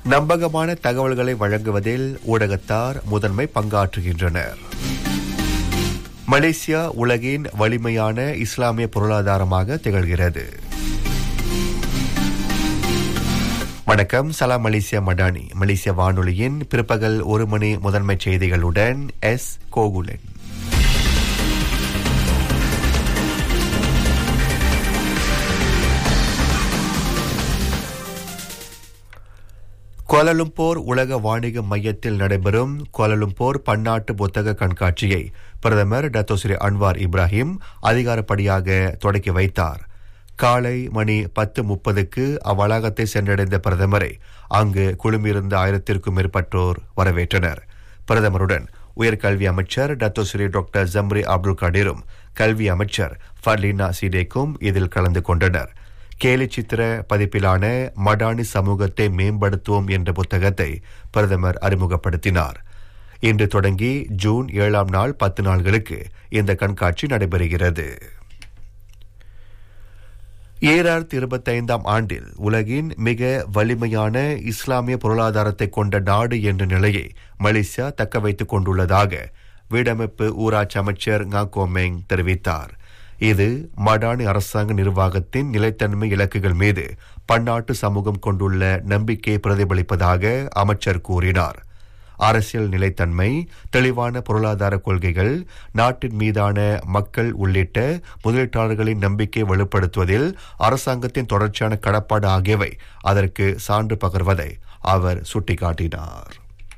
நம்பகமான தகவல்களை வழங்குவதில் ஊடகத்தார் முதன்மை பங்காற்றுகின்றனர். மலேசியா உலகின் வலிமையான இஸ்லாமிய பொருளாதாரமாக திகழ்கிறது. வணக்கம், சலாம் மலேசியா மடானி. மலேசிய வானொலியின் பிற்பகல் 1 மணி முதன்மை செய்திகளுடன் எஸ் கோகுலன். கோலாலம்பூர் உலக வாணிக மையத்தில் நடைபெறும் கோலாலம்பூர் பன்னாட்டு புத்தக கண்காட்சியை பிரதமர் டத்தோஸ்ரீ அன்வார் இப்ராஹிம் அதிகாரப்படியாக தொடக்கி வைத்தார். காலை மணி 10:30க்கு அவ்வளாகத்தை சென்றடைந்த பிரதமரை அங்கு குழுமியிருந்த 1000க்கும் மேற்பட்டோர் வரவேற்றனர். பிரதமருடன் உயர்கல்வி அமைச்சர் டத்தோஸ்ரீ டாக்டர் ஜம்ரி அப்துல் கடீரும் கல்வி அமைச்சர் ஃபர்லீனா சீடேக்கும் இதில் கலந்து கொண்டனர். கேலி சித்திர பதிப்பிலான மடானி சமூகத்தை மேம்படுத்துவோம் என்ற புத்தகத்தை பிரதமர் அறிமுகப்படுத்தினார். இன்று தொடங்கி ஜூன் 7ஆம் நாள் 10 நாள்களுக்கு இந்த கண்காட்சி நடைபெறுகிறது. 2025ஆம் ஆண்டில் உலகின் மிக வலிமையான இஸ்லாமிய பொருளாதாரத்தை கொண்ட நாடு என்ற நிலையை மலேசியா தக்க வைத்துக் கொண்டுள்ளதாக வீடமைப்பு ஊராட்சி அமைச்சர் கோமெங் தெரிவித்தார். இது மடானி அரசாங்க நிர்வாகத்தின் நிலைத்தன்மை இலக்குகள் மீது பன்னாட்டு சமூகம் கொண்டுள்ள நம்பிக்கையை பிரதிபலிப்பதாக அமைச்சர் கூறினார். அரசியல் நிலைத்தன்மை, தெளிவான பொருளாதார கொள்கைகள், நாட்டின் மீதான மக்கள் உள்ளிட்ட முதலீட்டாளர்களின் நம்பிக்கை வலுப்படுத்துவதில் அரசாங்கத்தின் தொடர்ச்சியான கடப்பாடு ஆகியவை அதற்கு சான்று பகர்வதை அவர் சுட்டிக்காட்டினார்.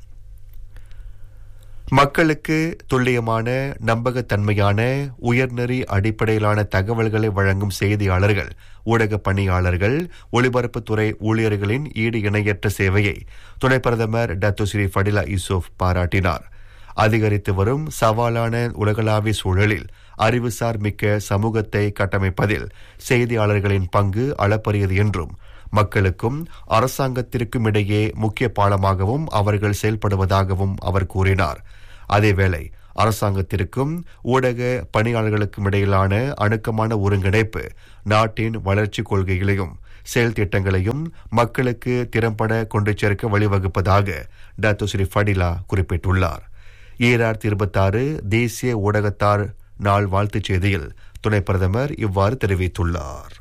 மக்களுக்கு துல்லியமான, நம்பகத்தன்மையான, உயர்நெறி அடிப்படையிலான தகவல்களை வழங்கும் செய்தியாளர்கள், ஊடக பணியாளர்கள், ஒலிபரப்புத்துறை ஊழியர்களின் ஈடு இணையற்ற சேவையை துணை பிரதமர் டத்தோஸ்ரீ ஃபடிலா யூசுப் பாராட்டினார். அதிகரித்து வரும் சவாலான உலகளாவிய சூழலில் அறிவுசார் மிக்க சமூகத்தை கட்டமைப்பதில் செய்தியாளர்களின் பங்கு அளப்பரியது என்றும், மக்களுக்கும் அரசாங்கத்திற்கும் இடையே முக்கிய பாலமாகவும் அவர்கள் செயல்படுவதாகவும் அவர் கூறினார். அதேவேளை அரசாங்கத்திற்கும் ஊடக பணியாளர்களுக்கும் இடையிலான அணுக்கமான ஒருங்கிணைப்பு நாட்டின் வளர்ச்சி கொள்கைகளையும் செயல் திட்டங்களையும் மக்களுக்கு திறம்பட கொண்டு சேர்க்க வழிவகுப்பதாக டத்தோஸ்ரீ ஃபடிலா குறிப்பிட்டுள்ளார். 2026 தேசிய ஊடகத்தார் நாள் வாழ்த்துச் செய்தியில் துணை பிரதமர் இவ்வாறு தெரிவித்துள்ளார்.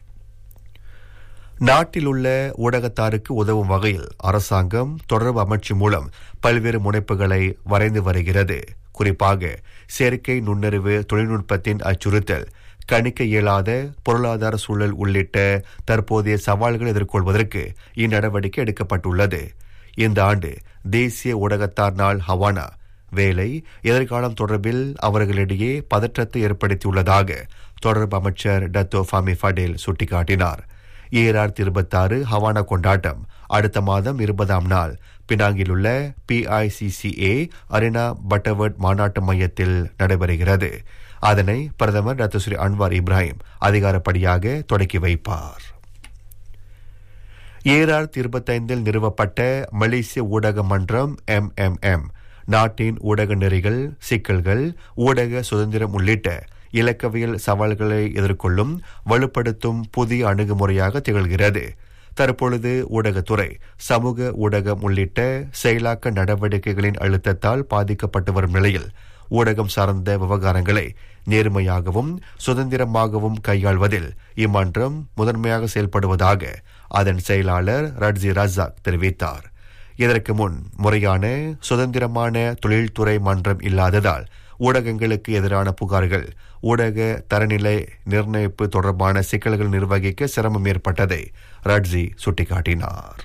நாட்டில் உள்ள ஊடகத்தாருக்கு உதவும் வகையில் அரசாங்கம் தொடர்பு அமைச்சு மூலம் பல்வேறு முனைப்புகளை வரைந்து வருகிறது. குறிப்பாக செயற்கை நுண்ணறிவு தொழில்நுட்பத்தின் அச்சுறுத்தல், கணிக்க இயலாத பொருளாதார சூழல் உள்ளிட்ட தற்போதைய சவால்களை எதிர்கொள்வதற்கு இந்நடவடிக்கை எடுக்கப்பட்டுள்ளது. இந்த ஆண்டு தேசிய ஊடகத்தார் நாள் ஹவானா வேலை, எதிர்காலம் தொடர்பில் அவர்களிடையே பதற்றத்தை ஏற்படுத்தியுள்ளதாக தொடர்பு அமைச்சர் டத்தோ ஃபாமி ஃபடேல் சுட்டிக்காட்டினார். 2026 ஹவானா கொண்டாட்டம் அடுத்த மாதம் 20ஆம் நாள் பினாங்கில் உள்ள PICCA அரினா பட்டர்வர்ட் மாநாட்டு மையத்தில் நடைபெறுகிறது. அதனை பிரதமர் டத்தோஸ்ரீ அன்வார் இப்ராஹிம் அதிகாரப்படியாக தொடக்கி வைப்பார். 2025 நிறுவப்பட்ட மலேசிய ஊடக மன்றம் MMM நாட்டின் ஊடக நெறிகள், சிக்கல்கள், ஊடக சுதந்திரம் உள்ளிட்ட இலக்கவியல் சவால்களை எதிர்கொள்ளும் வலுப்படுத்தும் புதிய அணுகுமுறையாக திகழ்கிறது. தற்பொழுது ஊடகத்துறை, சமூக ஊடகம் உள்ளிட்ட செயலாக்க நடவடிக்கைகளின் அழுத்தத்தால் பாதிக்கப்பட்டு வரும் நிலையில் ஊடகம் சார்ந்த விவகாரங்களை நேர்மையாகவும் சுதந்திரமாகவும் கையாள்வதில் இம்மன்றம் முதன்மையாக செயல்படுவதாக அதன் செயலாளர் ரட்ஜி ரஜாக் தெரிவித்தார். இதற்கு முன் முறையான சுதந்திரமான தொழில்துறை மன்றம் இல்லாததால் ஊடகங்களுக்கு எதிரான புகார்கள், ஊடக தரநிலை நிர்ணயிப்பு தொடர்பான சிக்கல்கள் நிர்வகிக்க சிரமம் ஏற்பட்டதை ரட்ஜி சுட்டிக்காட்டினார்.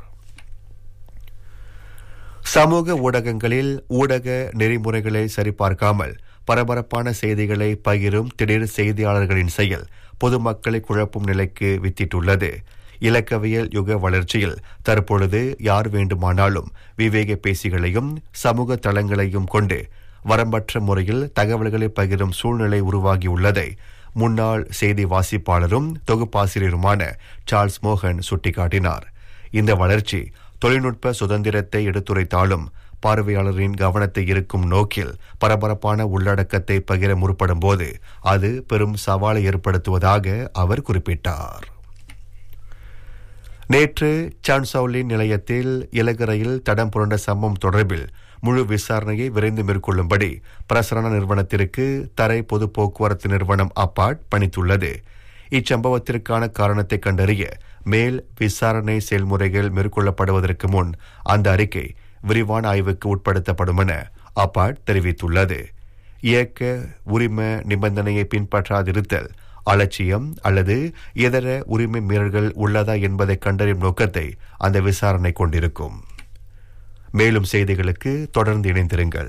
சமூக ஊடகங்களில் ஊடக நெறிமுறைகளை சரிபார்க்காமல் பரபரப்பான செய்திகளை பகிரும் திடீர் செய்தியாளர்களின் செயல் பொதுமக்களை குழப்பும் நிலைக்கு வித்திட்டுள்ளது. இலக்கவியல் யுக வளர்ச்சியில் தற்பொழுது யார் வேண்டுமானாலும் விவேக பேசிகளையும் சமூக தளங்களையும் கொண்டு வரம்பற்ற முறையில் தகவல்களை பகிரும் சூழ்நிலை உருவாகியுள்ளதை முன்னாள் செய்தி வாசிப்பாளரும் தொகுப்பாசிரியருமான சார்ல்ஸ் மோகன் சுட்டிக்காட்டினார். இந்த வளர்ச்சி தொழில்நுட்ப சுதந்திரத்தை எடுத்துரைத்தாலும் பார்வையாளரின் கவனத்தை ஈர்க்கும் நோக்கில் பரபரப்பான உள்ளடக்கத்தை பகிர முற்படும் போது அது பெரும் சவாலை ஏற்படுத்துவதாக அவர் குறிப்பிட்டார். நேற்று சான்சவுலின் நிலையத்தில் இலகு ரயில் தடம் புரண்ட சம்பவம் தொடர்பில் முழு விசாரணையை விரைந்து மேற்கொள்ளும்படி பிரசரண நிறுவனத்திற்கு தரை பொது போக்குவரத்து நிறுவனம் அப்பாட் பணித்துள்ளது. இச்சம்பவத்திற்கான காரணத்தை கண்டறிய மேல் விசாரணை செயல்முறைகள் மேற்கொள்ளப்படுவதற்கு முன் அந்த அறிக்கை விரிவான ஆய்வுக்கு உட்படுத்தப்படும் என அப்பாட் தெரிவித்துள்ளது. இயக்க உரிம நிபந்தனையை பின்பற்றாதிருத்தல், அலட்சியம் அல்லது இதர உரிமை மீறல்கள் உள்ளதா என்பதை கண்டறியும் நோக்கத்தை அந்த விசாரணை கொண்டிருக்கும். மேலும் செய்திகளுக்கு தொடர்ந்து இணைந்திருங்கள்.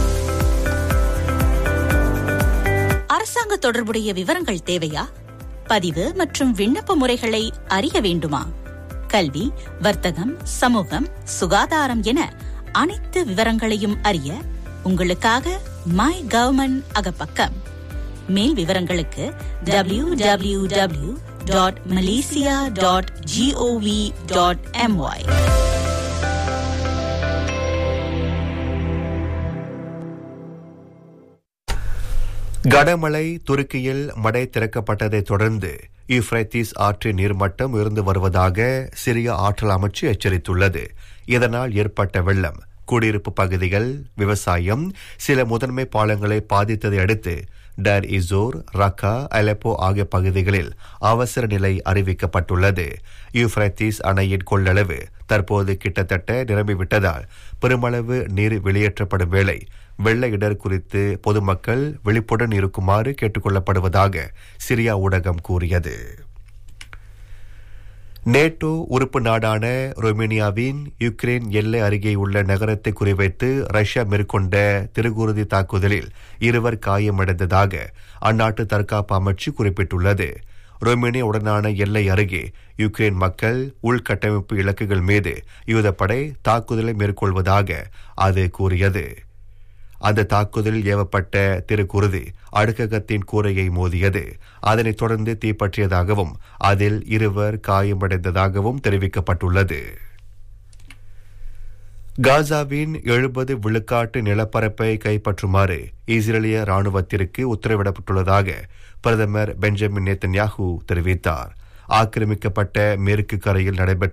அரசாங்க தொடர்புடைய விவரங்கள் தேவையா? பதிவு மற்றும் விண்ணப்ப முறைகளை அறிய வேண்டுமா? கல்வி, வர்த்தகம், சமூகம், சுகாதாரம் என அனைத்து விவரங்களையும் அறிய உங்களுக்காக மை கவர்மெண்ட் அகப்பக்கம். மேல் விவரங்களுக்கு www.malaysia.gov.my. கனமழை துருக்கியில் மடை திறக்கப்பட்டதை தொடர்ந்து யூப்ரேட்டிஸ் ஆற்றின் நீர்மட்டம் உயர்ந்து வருவதாக சிரிய ஆற்றல் அமைச்சு எச்சரித்துள்ளது. இதனால் ஏற்பட்ட வெள்ளம் குடியிருப்பு பகுதிகள், விவசாயம், சில முதன்மை பாலங்களை பாதித்ததை அடுத்து டர் இசோர், ரக்கா, அலெப்போ ஆகிய பகுதிகளில் அவசர நிலை அறிவிக்கப்பட்டுள்ளது. யூப்ரேட்டிஸ் அணையின் கொள்ளளவு தற்போது கிட்டத்தட்ட நிரம்பிவிட்டதால் பெருமளவு நீர் வெளியேற்றப்படும் வேளை வெள்ள இடர் குறித்து பொதுமக்கள் விழிப்புடன் இருக்குமாறு கேட்டுக் கொள்ளப்படுவதாக சிரியா ஊடகம் கூறியது. நேட்டோ உறுப்பு நாடான ரொமேனியாவின் யுக்ரைன் எல்லை அருகே உள்ள நகரத்தை குறிவைத்து ரஷ்யா மேற்கொண்ட திருகுருதி தாக்குதலில் 2 காயமடைந்ததாக அந்நாட்டு தற்காப்பு அமைச்சு குறிப்பிட்டுள்ளது. ரொமேனியா உடனான எல்லை அருகே யுக்ரைன் மக்கள் உள்கட்டமைப்பு இலக்குகள் மீது யூதப்படை தாக்குதலை மேற்கொள்வதாக அது கூறியது. அந்த தாக்குதலில் ஏவப்பட்ட திருக்குருதி அடுக்ககத்தின் கூரையை மோதியது. அதனைத் தொடர்ந்து தீப்பற்றியதாகவும் அதில் 2 காயமடைந்ததாகவும் தெரிவிக்கப்பட்டுள்ளது. காசாவின் 70 விழுக்காட்டு நிலப்பரப்பை கைப்பற்றுமாறு இஸ்ரேலிய ராணுவத்திற்கு உத்தரவிடப்பட்டுள்ளதாக பிரதமர் பெஞ்சமின் நேத்தன்யாஹூ தெரிவித்தார். ஆக்கிரமிக்கப்பட்ட மேற்கு கரையில் நடைபெற்ற